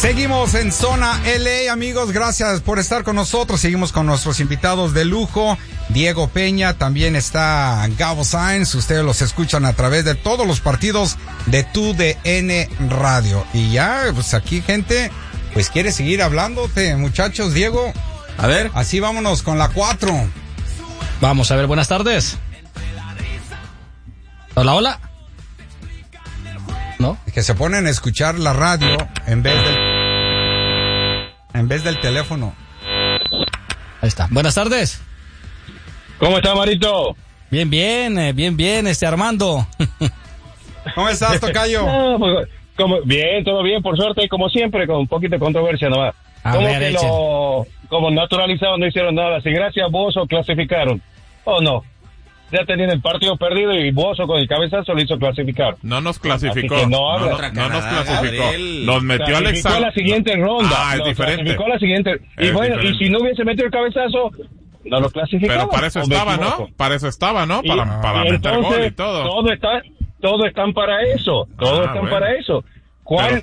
Seguimos en Zona LA, amigos, gracias por estar con nosotros. Seguimos con nuestros invitados de lujo, Diego Peña, también está Gabo Sáenz. Ustedes los escuchan a través de todos los partidos de TUDN Radio. Y ya, pues aquí gente, pues quiere seguir hablándote, muchachos. Diego, a ver, así vámonos con la 4. Vamos a ver, buenas tardes. Hola, hola. ¿No? Que se ponen a escuchar la radio en vez del teléfono. Ahí está. Buenas tardes. ¿Cómo está, Marito? Bien, Armando. ¿Cómo estás, tocayo? Bien, todo bien, por suerte, como siempre, con un poquito de controversia nomás. Como naturalizados no hicieron nada. Si gracias a Bozo clasificaron, ¿o no? Ya tenían el partido perdido y Bozo con el cabezazo lo hizo clasificar. No nos clasificó. No nos clasificó. Nos metió al examen. La siguiente ronda. Es diferente. La siguiente. Y bueno, diferente. Y si no hubiese metido el cabezazo, no lo clasificaba. Pero para eso estaba, ¿no? Para eso estaba, ¿no? Para meter gol y todo. Todos están para eso. Para eso. ¿Cuál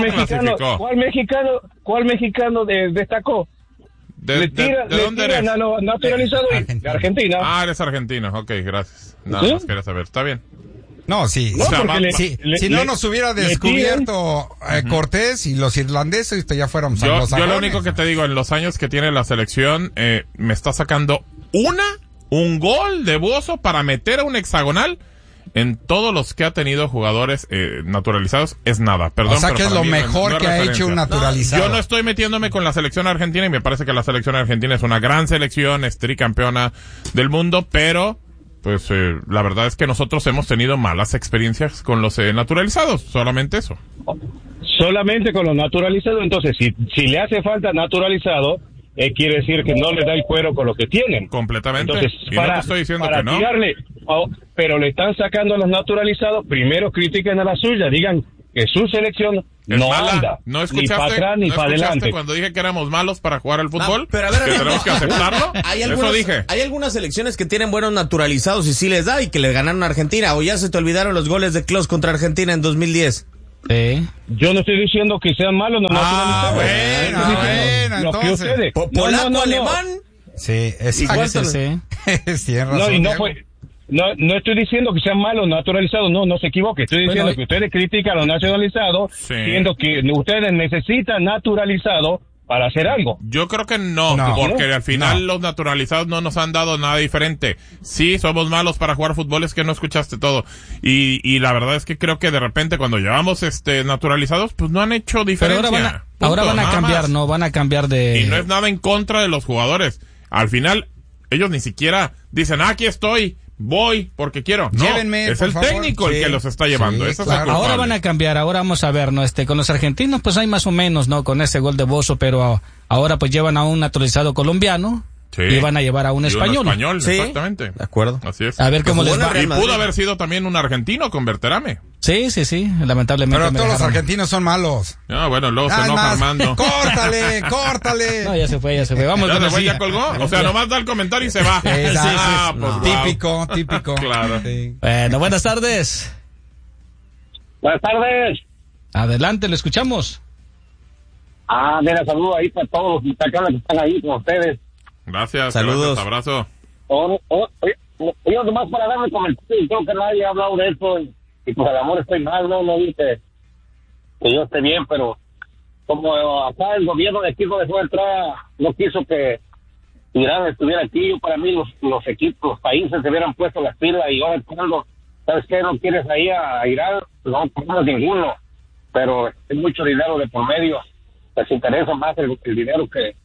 mexicano destacó? ¿De dónde eres? Naturalizado de Argentina. Ah, eres argentino. Ok, gracias. Nada más quería saber. Está bien. No, sí. No, si no nos hubiera descubierto Cortés y los irlandeses, ya fuéramos a los Yo lo único que te digo, en los años que tiene la selección, me está sacando un gol de Bozo para meter a un hexagonal. En todos los que ha tenido jugadores naturalizados es nada. Perdón, o sea, que es lo mejor no que ha hecho un naturalizado. Yo no estoy metiéndome con la selección argentina y me parece que la selección argentina es una gran selección, es tricampeona del mundo, pero pues la verdad es que nosotros hemos tenido malas experiencias con los naturalizados, solamente eso. Solamente con los naturalizados, entonces si le hace falta naturalizado, quiere decir que no le da el cuero con lo que tienen. Completamente. Entonces, y no te estoy diciendo que no. Tirarle, pero le están sacando a los naturalizados, primero critiquen a la suya, digan que su selección no anda, ¿No escuchaste, ni para atrás ni para adelante. Cuando dije que éramos malos para jugar al fútbol? Pero a ver, que tenemos que aceptarlo. Eso dije. Hay algunas selecciones que tienen buenos naturalizados y sí les da y que le ganaron a Argentina. O ya se te olvidaron los goles de Klose contra Argentina en 2010. Sí. Yo no estoy diciendo que sean malos los naturalizados. Bueno, entonces. ¿Polaco, alemán? Sí, exacto. Sí. No estoy diciendo que sean malos naturalizados, no se equivoque. Estoy diciendo que ustedes critican a los nacionalizados, siendo que ustedes necesitan naturalizados para hacer algo. Yo creo que no, porque al final los naturalizados no nos han dado nada diferente. Sí, somos malos para jugar fútbol, es que no escuchaste todo. Y la verdad es que creo que de repente cuando llevamos naturalizados, pues no han hecho diferencia. Pero ahora van a cambiar, ¿no? Van a cambiar de... Y no es nada en contra de los jugadores. Al final, ellos ni siquiera dicen, aquí estoy, voy porque quiero. No, llévenme, es el técnico el que los está llevando. Sí, claro. Ahora van a cambiar, ahora vamos a ver, ¿no? Con los argentinos pues hay más o menos, ¿no? Con ese gol de Bozo, pero ahora pues llevan a un naturalizado colombiano y van a llevar a un español. Sí, exactamente. De acuerdo. Así es. A ver cómo les va. Y pudo haber sido también un argentino con Berterame. Sí, lamentablemente. Pero todos los argentinos son malos. No, bueno, luego se enoja Armando. ¡Córtale! No, ya se fue. Vamos ¿Ya con se fue, ya colgó? O sea, nomás da el comentario y se va. Típico. Claro. Sí. Bueno, buenas tardes. Buenas tardes. Adelante, lo escuchamos. Mira, saludos ahí para todos los muchachos que están ahí con ustedes. Gracias. Saludos. Gracias, abrazo. Yo nomás para darme comentario, creo que nadie ha hablado de eso y pues al amor estoy mal, no dice que yo esté bien, pero como acá el gobierno de aquí donde fue entrar no quiso que Irán estuviera aquí, yo para mí los equipos, los países se hubieran puesto las pilas y ahora cuando, ¿sabes qué? No quieres ahí a Irán, no ponemos ninguno, pero hay mucho dinero de por medio, les interesa más el dinero que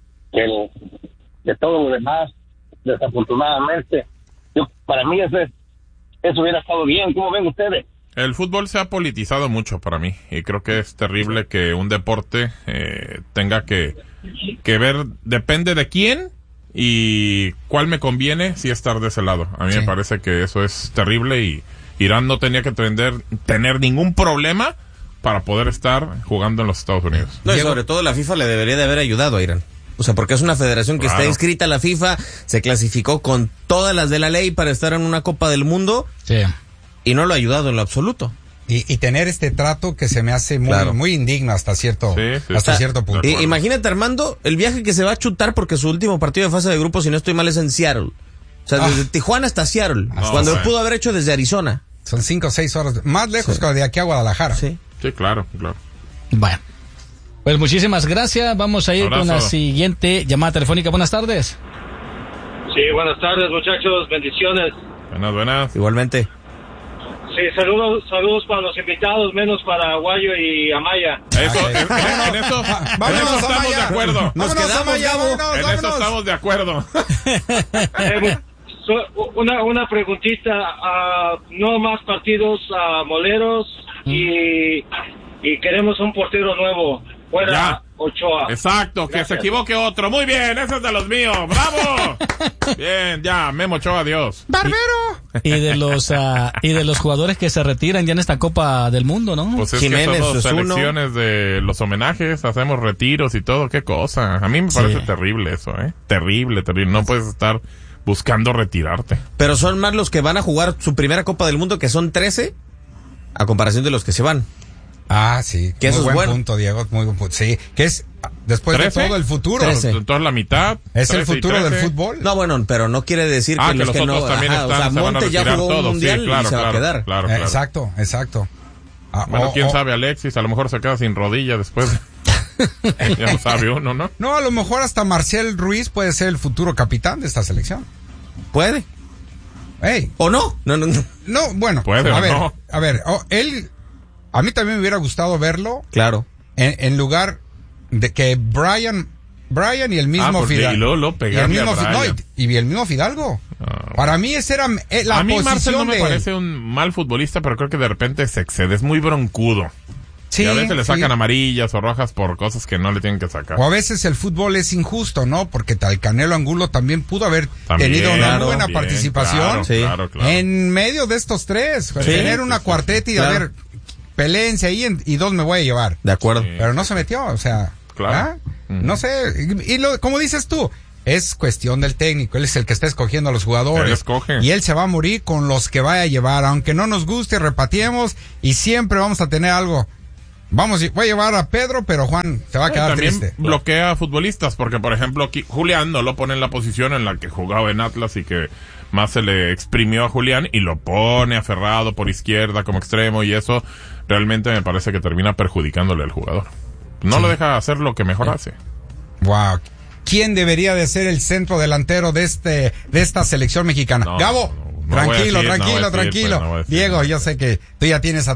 de todo lo demás, desafortunadamente. Para mí eso hubiera estado bien. ¿Cómo ven ustedes? El fútbol se ha politizado mucho para mí y creo que es terrible que un deporte tenga que ver, depende de quién y cuál me conviene si estar de ese lado. A mí me parece que eso es terrible y Irán no tenía que tener ningún problema para poder estar jugando en los Estados Unidos. No, y sobre todo la FIFA le debería de haber ayudado a Irán. O sea, porque es una federación que está inscrita a la FIFA, se clasificó con todas las de la ley para estar en una Copa del Mundo y no lo ha ayudado en lo absoluto. Y tener este trato que se me hace muy, muy indigno hasta cierto, cierto punto. Imagínate, Armando, el viaje que se va a chutar porque su último partido de fase de grupo, si no estoy mal, es en Seattle. O sea, desde Tijuana hasta Seattle, cuando lo pudo haber hecho desde Arizona. Son 5 o 6 horas, más lejos que de aquí a Guadalajara. Sí, claro. Bueno, pues muchísimas gracias. Vamos a ir con la siguiente llamada telefónica. Buenas tardes. Sí, buenas tardes, muchachos. Bendiciones. Buenas. Igualmente. Sí, saludos para los invitados, menos para Aguayo y Amaya. Eso, en eso estamos de acuerdo. Nos quedamos, en eso estamos de acuerdo. Una preguntita, no más partidos moleros y queremos un portero nuevo, fuera Ochoa. Exacto, gracias. Que se equivoque otro. Muy bien, ese es de los míos. ¡Bravo! Bien, ya, Memo Ochoa, adiós. ¡Barbero! Y de los jugadores que se retiran ya en esta Copa del Mundo, ¿no? Pues es Jiménez, que somos selecciones de los homenajes, hacemos retiros y todo, qué cosa. A mí me parece terrible eso, Terrible. No puedes estar buscando retirarte. Pero son más los que van a jugar su primera Copa del Mundo, que son 13, a comparación de los que se van. Ah, sí. Que eso muy es buen bueno. punto, Diego. Muy buen punto. Sí, que es después 13, de todo el futuro. 13. Entonces la mitad. Es el futuro del fútbol. No, bueno, pero no quiere decir que los que otros no. también están, o sea, Montes ya jugó un mundial y se va a quedar. Claro. Exacto. Bueno, quién sabe, Alexis, a lo mejor se queda sin rodilla después. Ya lo sabe uno, ¿no? No, a lo mejor hasta Marcel Ruiz puede ser el futuro capitán de esta selección. Puede. Hey. ¿O no? No, bueno. Puede a ver, no. Él, a mí también me hubiera gustado verlo. Claro. En lugar de que Brian y el mismo Fidalgo. Y el mismo Fidalgo. Para mí esa era la a mí posición Marcel no me de parece un mal futbolista, pero creo que de repente se excede, es muy broncudo. Sí, y a veces le sacan amarillas o rojas por cosas que no le tienen que sacar. O a veces el fútbol es injusto, ¿no? Porque tal Canelo Angulo también pudo haber tenido una buena participación claro. en medio de estos tres. Tener una cuarteta y a ver, peleense ahí y 2 me voy a llevar. De acuerdo. Pero no se metió, o sea, no sé. Y como dices tú, es cuestión del técnico, él es el que está escogiendo a los jugadores. Él escoge. Y él se va a morir con los que vaya a llevar, aunque no nos guste, repateemos y siempre vamos a tener algo. Voy a llevar a Pedro, pero Juan te va a quedar también triste. Bloquea a futbolistas, porque por ejemplo aquí Julián no lo pone en la posición en la que jugaba en Atlas y que más se le exprimió a Julián y lo pone aferrado por izquierda como extremo y eso realmente me parece que termina perjudicándole al jugador. No lo deja hacer lo que mejor hace. Wow. ¿Quién debería de ser el centro delantero de esta selección mexicana? Gabo, tranquilo. Diego, yo sé que tú ya tienes a